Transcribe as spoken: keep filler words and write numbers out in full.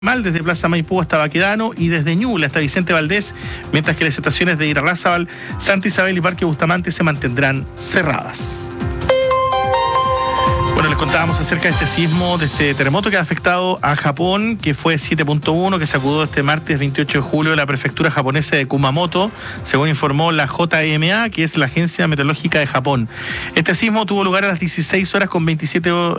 Mal desde Plaza Maipú hasta Baquedano y desde Ñuble hasta Vicente Valdés, mientras que las estaciones de Irarrázaval, Santa Isabel y Parque Bustamante se mantendrán cerradas. Bueno, les contábamos acerca de este sismo, de este terremoto que ha afectado a Japón, que fue siete punto uno, que sacudió este martes veintiocho de julio la prefectura japonesa de Kumamoto, según informó la J M A, que es la Agencia Meteorológica de Japón. Este sismo tuvo lugar a las dieciséis horas con veintisiete